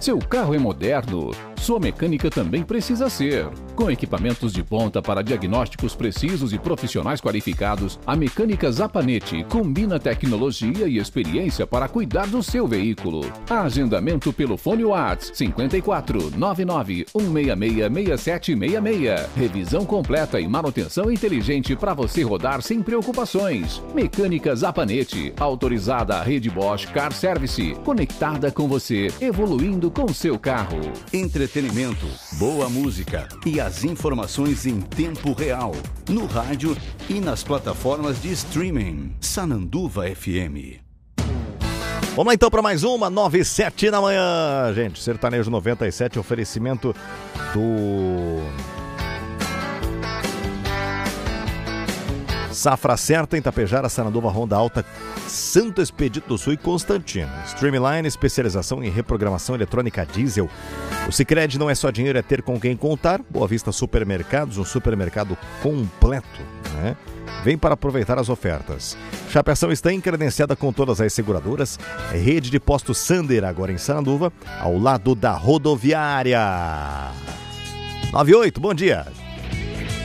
Seu carro é moderno? Sua mecânica também precisa ser. Com equipamentos de ponta para diagnósticos precisos e profissionais qualificados, a Mecânica Zapanetti combina tecnologia e experiência para cuidar do seu veículo. Agendamento pelo fone WhatsApp 54 99 166 6766. Revisão completa e manutenção inteligente para você rodar sem preocupações. Mecânica Zapanetti, autorizada à rede Bosch Car Service, conectada com você, evoluindo com seu carro. Entretenimento, boa música e as informações em tempo real, no rádio e nas plataformas de streaming. Sananduva FM. Vamos lá então para mais uma, 9h07 da manhã, gente. Sertanejo 97, oferecimento do Safra Certa em Tapejara, Sananduva, Ronda Alta, Santo Expedito do Sul e Constantino. Streamline, especialização em reprogramação eletrônica diesel. O Sicredi não é só dinheiro, é ter com quem contar. Boa Vista Supermercados, um supermercado completo, né? Vem para aproveitar as ofertas. Chapeação está credenciada com todas as seguradoras. Rede de postos Sander, agora em Sananduva, ao lado da rodoviária. 98, bom dia.